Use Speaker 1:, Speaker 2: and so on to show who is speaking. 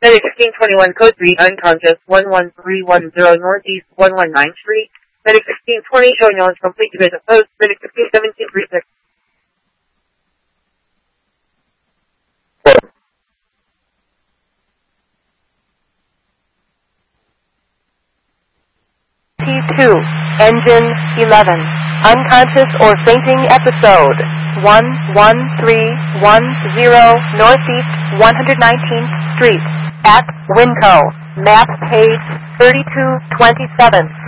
Speaker 1: Medic 1621, code 3, unconscious, 11310 Northeast 119th Street. Medic 1620, showing knowledge complete to basic post. Medic 1617, 36.
Speaker 2: T2, engine 11, unconscious or fainting episode, 11310 Northeast 119th Street, at Winco, map page 3227.